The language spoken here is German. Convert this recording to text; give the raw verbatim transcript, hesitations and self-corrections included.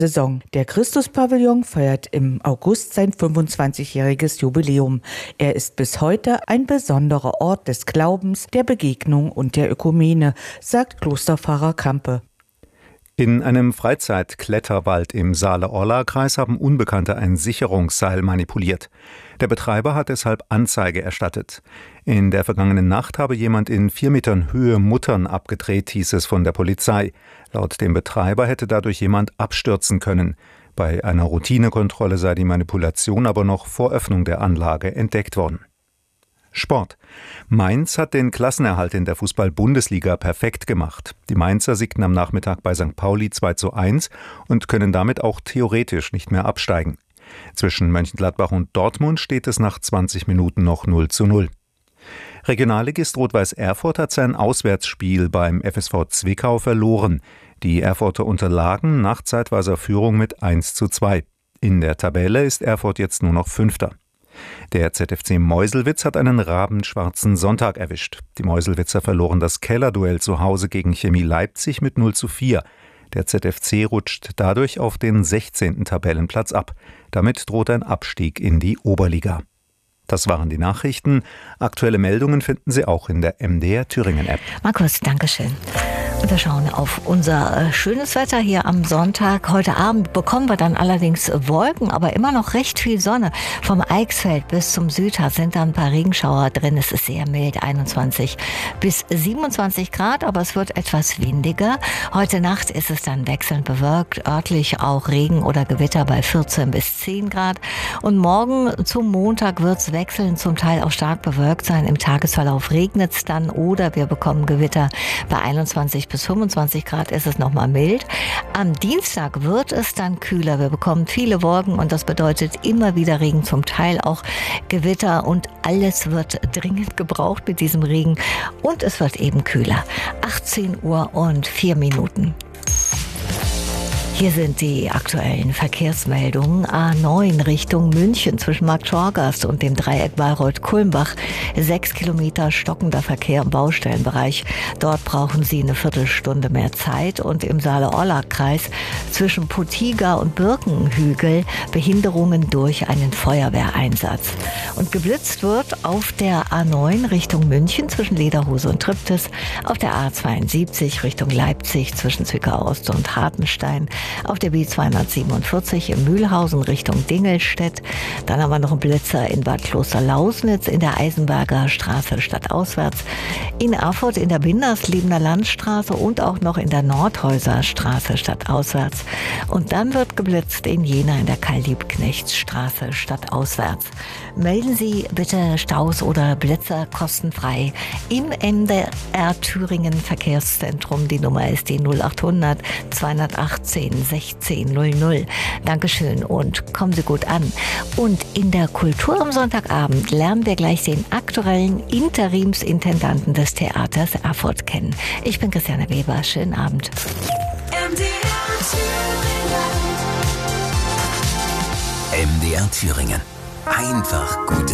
Saison. Der Christuspavillon feiert im August sein fünfundzwanzigjähriges Jubiläum. Er ist bis heute ein besonderer Ort des Glaubens, der Begegnung und der Ökumene, sagt Klosterpfarrer Kampe. In einem Freizeitkletterwald im Saale-Orla-Kreis haben Unbekannte ein Sicherungsseil manipuliert. Der Betreiber hat deshalb Anzeige erstattet. In der vergangenen Nacht habe jemand in vier Metern Höhe Muttern abgedreht, hieß es von der Polizei. Laut dem Betreiber hätte dadurch jemand abstürzen können. Bei einer Routinekontrolle sei die Manipulation aber noch vor Öffnung der Anlage entdeckt worden. Sport. Mainz hat den Klassenerhalt in der Fußball-Bundesliga perfekt gemacht. Die Mainzer siegten am Nachmittag bei Sankt Pauli zwei zu eins und können damit auch theoretisch nicht mehr absteigen. Zwischen Mönchengladbach und Dortmund steht es nach zwanzig Minuten noch null zu null. Regionalligist Rot-Weiß Erfurt hat sein Auswärtsspiel beim F S V Zwickau verloren. Die Erfurter unterlagen nach zeitweiser Führung mit eins zu zwei. In der Tabelle ist Erfurt jetzt nur noch Fünfter. Der Z F C Meuselwitz hat einen rabenschwarzen Sonntag erwischt. Die Meuselwitzer verloren das Kellerduell zu Hause gegen Chemie Leipzig mit null zu vier. Der Z F C rutscht dadurch auf den sechzehnten Tabellenplatz ab. Damit droht ein Abstieg in die Oberliga. Das waren die Nachrichten. Aktuelle Meldungen finden Sie auch in der M D R Thüringen App. Markus, Dankeschön. Und wir schauen auf unser schönes Wetter hier am Sonntag. Heute Abend bekommen wir dann allerdings Wolken, aber immer noch recht viel Sonne. Vom Eichsfeld bis zum Südharz sind da ein paar Regenschauer drin. Es ist sehr mild, einundzwanzig bis siebenundzwanzig Grad, aber es wird etwas windiger. Heute Nacht ist es dann wechselnd bewölkt, örtlich auch Regen oder Gewitter bei vierzehn bis zehn Grad. Und morgen zum Montag wird es wechselnd, zum Teil auch stark bewölkt sein. Im Tagesverlauf regnet es dann oder wir bekommen Gewitter bei einundzwanzig bis fünfundzwanzig Grad ist es nochmal mild. Am Dienstag wird es dann kühler. Wir bekommen viele Wolken und das bedeutet immer wieder Regen, zum Teil auch Gewitter und alles wird dringend gebraucht mit diesem Regen und es wird eben kühler. achtzehn Uhr und vier Minuten. Hier sind die aktuellen Verkehrsmeldungen. A neun Richtung München zwischen Marktschorgast und dem Dreieck Bayreuth-Kulmbach. Sechs Kilometer stockender Verkehr im Baustellenbereich. Dort brauchen Sie eine Viertelstunde mehr Zeit. Und im Saale-Orla-Kreis zwischen Potiga und Birkenhügel Behinderungen durch einen Feuerwehreinsatz. Und geblitzt wird auf der A neun Richtung München zwischen Lederhose und Triptis. Auf der A zweiundsiebzig Richtung Leipzig zwischen Zwickau-Ost und Hartenstein. Auf der B zweihundertsiebenundvierzig in Mühlhausen Richtung Dingelstedt. Dann haben wir noch einen Blitzer in Bad Klosterlausnitz in der Eisenberger Straße stadtauswärts. In Erfurt in der Bindersliebener Landstraße und auch noch in der Nordhäuser Straße stadtauswärts. Und dann wird geblitzt in Jena in der Karl-Liebknechts-Straße stadtauswärts. Melden Sie bitte Staus oder Blitzer kostenfrei im M D R Thüringen Verkehrszentrum. Die Nummer ist die null achthundert zweihundertachtzehn sechzehn null null. Dankeschön und kommen Sie gut an. Und in der Kultur am Sonntagabend lernen wir gleich den aktuellen Interimsintendanten des Theaters Erfurt kennen. Ich bin Christiane Weber. Schönen Abend. M D R Thüringen. M D R Thüringen. Einfach gut.